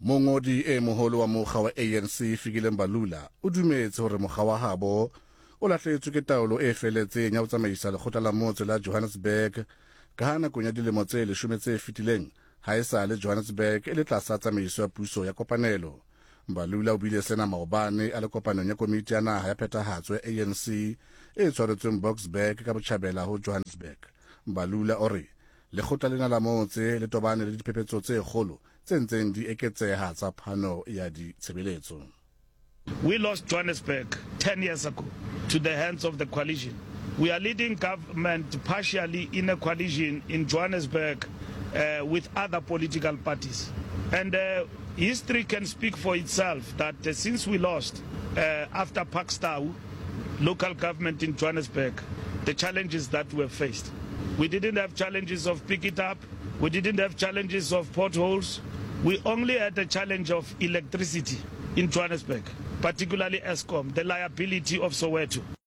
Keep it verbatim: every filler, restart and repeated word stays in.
Mongodi e moholo wa mokga wa A N C Fikile Mbalula o dumetse hore mokga wa habo o lahlehetswe ke taolo e feletseng ya ho tsamaisa lekgotla la motse la Johannesburg ka ha nakong ya dilemo tse leshome tse fetileng ha e sa le Johannesburg e le tlasa tsamaiso ya puso ya kopanelo. Mbalula o bile sena maobane a le kopanong ya komiti ya naha ya phethahatso ya A N C e tshwaretsweng Boksburg ka botjhabela ho Johannesburg. Mbalula o re lekgotla lena la motse le tobane le diphephetso tse kgolo tse ntseng di eketseha tsa phano ya ditshebeletso. We lost Johannesburg ten years ago to the hands of the coalition. We are leading government partially in a coalition in Johannesburg uh, with other political parties. And uh, history can speak for itself that uh, since we lost uh, after Pakstau, local government in Johannesburg, the challenges that were faced. We didn't have challenges of pick it up. We didn't have challenges of potholes. We only had a challenge of electricity in Johannesburg, particularly Eskom, the liability of Soweto.